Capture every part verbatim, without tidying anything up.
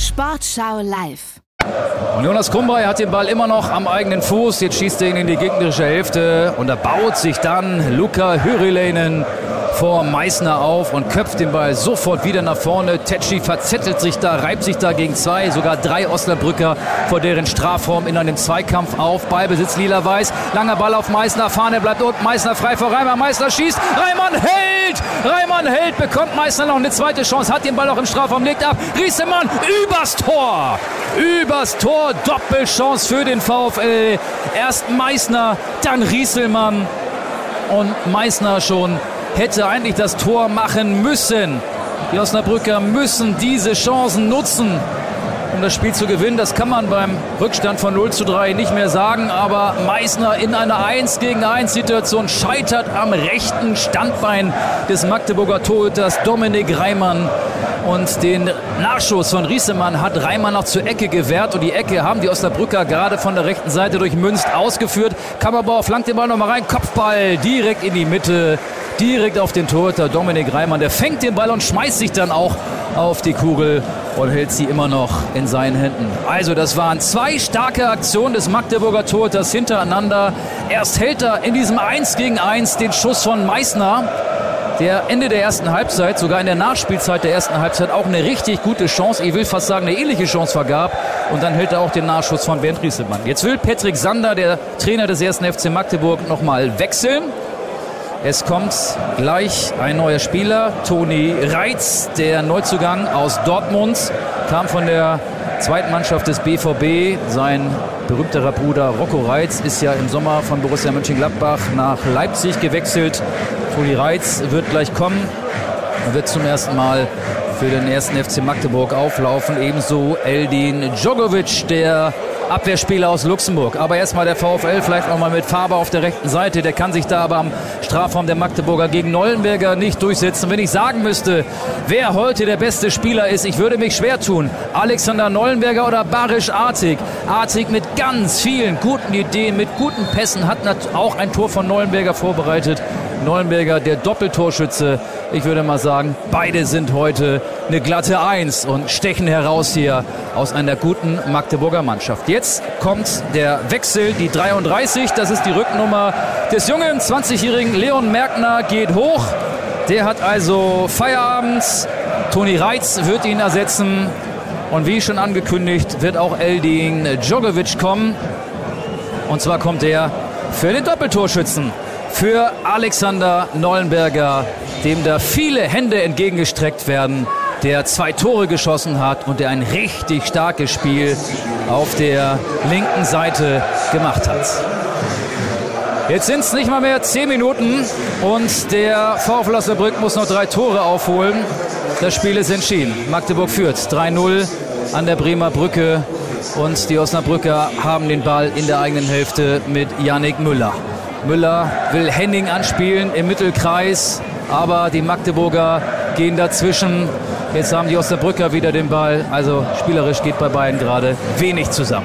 Sportschau live. Und Jonas Kumbrey hat den Ball immer noch am eigenen Fuß. Jetzt schießt er ihn in die gegnerische Hälfte. Und da baut sich dann Luka Hyryläinen vor Meißner auf und köpft den Ball sofort wieder nach vorne. Tetschi verzettelt sich da, reibt sich da gegen zwei, sogar drei Osnabrücker vor deren Strafraum in einem Zweikampf auf. Ballbesitz lila-weiß, langer Ball auf Meißner, Fahne bleibt unten, Meißner frei vor Reimann, Meißner schießt, Reimann hält, Reimann hält, bekommt Meißner noch eine zweite Chance, hat den Ball auch im Strafraum, legt ab, Riesemann übers Tor, übers Tor, Doppelchance für den VfL. Erst Meißner, dann Rieselmann und Meißner schon hätte eigentlich das Tor machen müssen. Die Osnabrücker müssen diese Chancen nutzen, um das Spiel zu gewinnen. Das kann man beim Rückstand von null zu drei nicht mehr sagen. Aber Meißner in einer eins gegen eins Situation scheitert am rechten Standbein des Magdeburger Torhüters Dominik Reimann. Und den Nachschuss von Riesemann hat Reimann noch zur Ecke gewehrt. Und die Ecke haben die Osnabrücker gerade von der rechten Seite durch Münst ausgeführt. Kammerbauer flankt den Ball nochmal rein. Kopfball direkt in die Mitte. Direkt auf den Torhüter Dominik Reimann. Der fängt den Ball und schmeißt sich dann auch auf die Kugel und hält sie immer noch in seinen Händen. Also das waren zwei starke Aktionen des Magdeburger Torhüters hintereinander. Erst hält er in diesem eins gegen eins den Schuss von Meißner, der Ende der ersten Halbzeit, sogar in der Nachspielzeit der ersten Halbzeit, auch eine richtig gute Chance, ich will fast sagen eine ähnliche Chance vergab. Und dann hält er auch den Nachschuss von Bernd Rieselmann. Jetzt will Patrick Sander, der Trainer des ersten F C Magdeburg, nochmal wechseln. Es kommt gleich ein neuer Spieler, Toni Reitz, der Neuzugang aus Dortmund, kam von der zweiten Mannschaft des B V B. Sein berühmterer Bruder Rocco Reitz ist ja im Sommer von Borussia Mönchengladbach nach Leipzig gewechselt. Toni Reitz wird gleich kommen und wird zum ersten Mal für den ersten F C Magdeburg auflaufen. Ebenso Eldin Djogovic, der Abwehrspieler aus Luxemburg. Aber erstmal der VfL, vielleicht auch mal mit Faber auf der rechten Seite. Der kann sich da aber am Strafraum der Magdeburger gegen Neuenberger nicht durchsetzen. Wenn ich sagen müsste, wer heute der beste Spieler ist, ich würde mich schwer tun. Alexander Neuenberger oder Barisch Artig. Artig mit ganz vielen guten Ideen, mit guten Pässen, hat auch ein Tor von Neuenberger vorbereitet. Neuenberger, der Doppeltorschütze. Ich würde mal sagen, beide sind heute eine glatte Eins und stechen heraus hier aus einer guten Magdeburger Mannschaft. Jetzt kommt der Wechsel, die dreiunddreißig, das ist die Rücknummer des jungen zwanzigjährigen Leon Merkner, geht hoch. Der hat also Feierabend. Toni Reitz wird ihn ersetzen. Und wie schon angekündigt, wird auch Eldin Djogovic kommen. Und zwar kommt er für den Doppeltorschützen. Für Alexander Neuenberger, dem da viele Hände entgegengestreckt werden, der zwei Tore geschossen hat und der ein richtig starkes Spiel auf der linken Seite gemacht hat. Jetzt sind es nicht mal mehr zehn Minuten und der VfL Osnabrück muss noch drei Tore aufholen. Das Spiel ist entschieden. Magdeburg führt drei null an der Bremer Brücke und die Osnabrücker haben den Ball in der eigenen Hälfte mit Yannick Müller. Müller will Henning anspielen im Mittelkreis, aber die Magdeburger gehen dazwischen. Jetzt haben die Osnabrücker wieder den Ball. Also spielerisch geht bei beiden gerade wenig zusammen.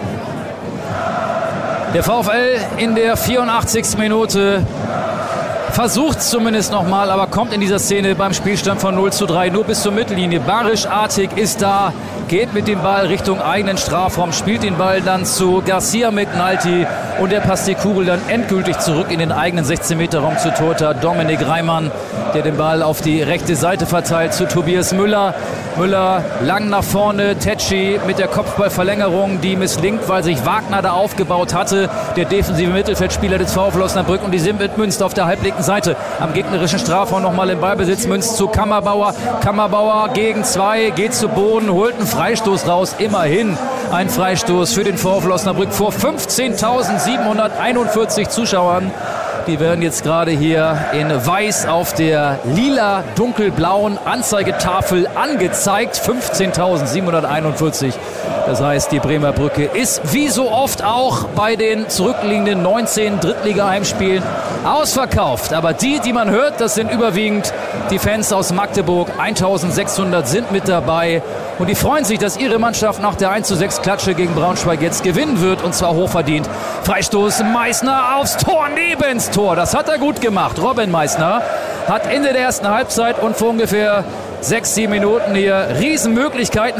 Der VfL in der vierundachtzigsten Minute versucht es zumindest nochmal, aber kommt in dieser Szene beim Spielstand von null zu drei nur bis zur Mittellinie. Barisch Artig ist da, geht mit dem Ball Richtung eigenen Strafraum, spielt den Ball dann zu Garcia McNulty und er passt die Kugel dann endgültig zurück in den eigenen sechzehn Meter Raum zu Torhüter Dominik Reimann, der den Ball auf die rechte Seite verteilt zu Tobias Müller. Müller lang nach vorne, Tetschi mit der Kopfballverlängerung, die misslingt, weil sich Wagner da aufgebaut hatte, der defensive Mittelfeldspieler des VfL Osnabrück, und die sind mit Münz auf der halblinken Seite am gegnerischen Strafraum nochmal im Ballbesitz. Münz zu Kammerbauer, Kammerbauer gegen zwei, geht zu Boden, holt einen Freistoß raus, immerhin ein Freistoß für den VfL Osnabrück vor fünfzehntausendsiebenhunderteinundvierzig Zuschauern. Die werden jetzt gerade hier in weiß auf der lila dunkelblauen Anzeigetafel angezeigt. fünfzehntausendsiebenhunderteinundvierzig. Das heißt, die Bremer Brücke ist wie so oft auch bei den zurückliegenden neunzehn Drittliga-Heimspielen ausverkauft. Aber die, die man hört, das sind überwiegend die Fans aus Magdeburg. eintausendsechshundert sind mit dabei. Und die freuen sich, dass ihre Mannschaft nach der eins zu sechs Klatsche gegen Braunschweig jetzt gewinnen wird, und zwar hochverdient. Freistoß Meißner aufs Tor, nebens Tor. Das hat er gut gemacht. Robin Meißner hat Ende der ersten Halbzeit und vor ungefähr sechs, sieben Minuten hier Riesenmöglichkeiten